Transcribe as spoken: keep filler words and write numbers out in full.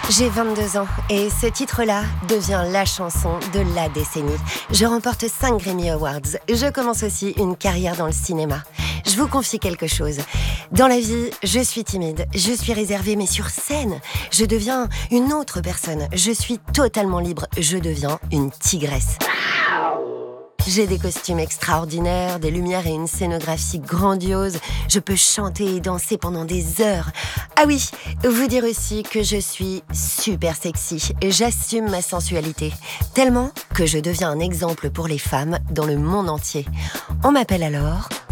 J'ai vingt-deux ans et ce titre-là devient la chanson de la décennie. Je remporte cinq Grammy Awards. Je commence aussi une carrière dans le cinéma. Je vous confie quelque chose. Dans la vie, je suis timide, je suis réservée, mais sur scène, je deviens une autre personne. Je suis totalement libre, je deviens une tigresse. J'ai des costumes extraordinaires, des lumières et une scénographie grandiose. Je peux chanter et danser pendant des heures. Ah oui, vous dire aussi que je suis super sexy. J'assume ma sensualité, tellement que je deviens un exemple pour les femmes dans le monde entier. On m'appelle alors